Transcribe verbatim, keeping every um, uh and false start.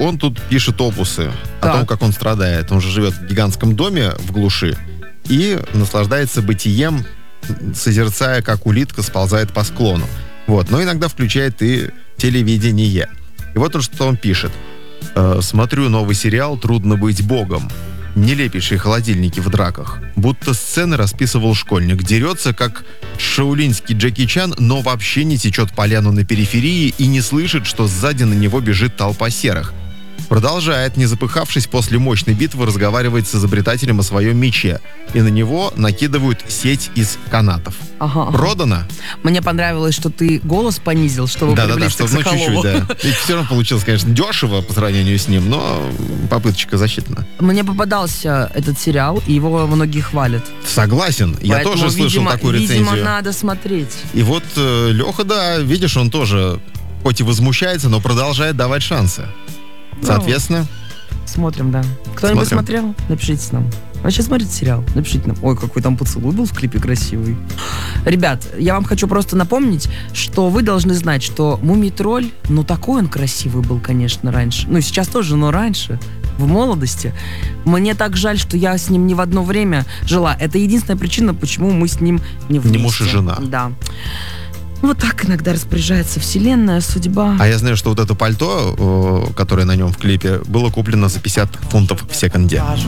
он тут пишет опусы Так. о том, как он страдает. Он же живет в гигантском доме в глуши и наслаждается бытием, созерцая, как улитка сползает по склону. Вот. Но иногда включает и телевидение. И вот он, что он пишет. «Э, смотрю новый сериал «Трудно быть богом». Нелепейшие холодильники в драках. Будто сцены расписывал школьник. Дерется, как шаулинский Джеки Чан, но вообще не течет поляну на периферии и не слышит, что сзади на него бежит толпа серых. Продолжает, не запыхавшись, после мощной битвы разговаривать с изобретателем о своем мече. И на него накидывают сеть из канатов. Ага. Продано? Мне понравилось, что ты голос понизил, чтобы Да-да-да, приблизиться чтобы к ну чуть-чуть, Соколову. да. И все равно получилось, конечно, дешево по сравнению с ним, но попыточка засчитана. Мне попадался этот сериал, и его многие хвалят. Согласен. Я Поэтому, тоже слышал видимо, такую видимо, рецензию. надо смотреть. И вот э, Леха, да, видишь, он тоже хоть и возмущается, но продолжает давать шансы. Соответственно, Смотрим, да. Кто-нибудь Смотрим. смотрел? Напишите нам. Вообще смотрите сериал? Напишите нам. Ой, какой там поцелуй был в клипе красивый. Ребят, я вам хочу просто напомнить, что вы должны знать, что Мумий-тролль, ну такой он красивый был, конечно, раньше. Ну, сейчас тоже, но раньше, в молодости. Мне так жаль, что я с ним не в одно время жила. Это единственная причина, почему мы с ним не вместе. Не муж и жена. Да. Вот так иногда распоряжается вселенная, судьба. а я знаю, что вот это пальто, э, которое на нем в клипе, было куплено за пятьдесят фунтов в секонде.